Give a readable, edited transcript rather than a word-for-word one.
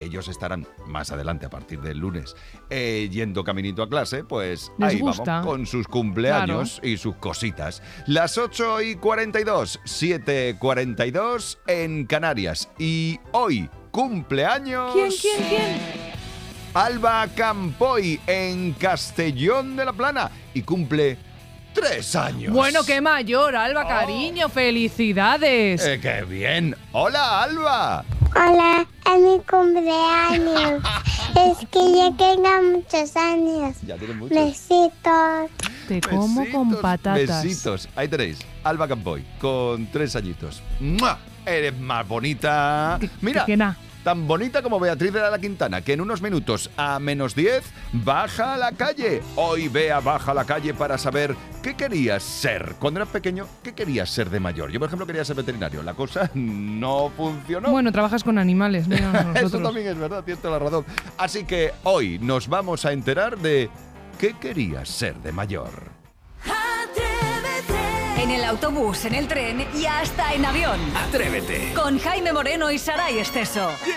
ellos estarán más adelante a partir del lunes yendo caminito a clase, pues Les ahí gusta. vamos con sus cumpleaños y sus cositas. Las 8:42, 7:42 en Canarias. Y hoy cumpleaños... ¿Quién? Alba Campoy en Castellón de la Plana y cumple 3 años. Bueno, qué mayor, Alba, cariño, felicidades. ¡Qué bien! ¡Hola, Alba! Hola, es mi cumpleaños. Es que ya tengo muchos años. Ya tienes muchos. Besitos. Te como con patatas. Besitos. Ahí tenéis, Alba Campoy, con 3 añitos. ¡Mua! Eres más bonita. Mira, Que nada. tan bonita como Beatriz de la Quintana, que en unos minutos a -10 baja a la calle. Hoy Bea baja a la calle para saber qué querías ser. Cuando eras pequeño, ¿qué querías ser de mayor? Yo, por ejemplo, quería ser veterinario. La cosa no funcionó. Bueno, trabajas con animales, mira nosotros. Eso también es verdad, tienes toda la razón. Así que hoy nos vamos a enterar de qué querías ser de mayor. En el autobús, en el tren y hasta en avión. Atrévete. Con Jaime Moreno y Saray Esteso.